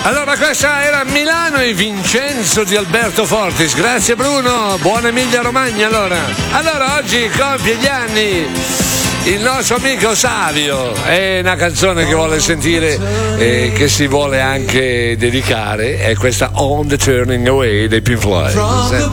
Allora questa era Milano e Vincenzo di Alberto Fortis. Grazie Bruno, buona Emilia Romagna allora oggi compie gli anni il nostro amico Savio. È una canzone che vuole sentire e che si vuole anche dedicare, è questa On the Turning Away dei Pink Floyd.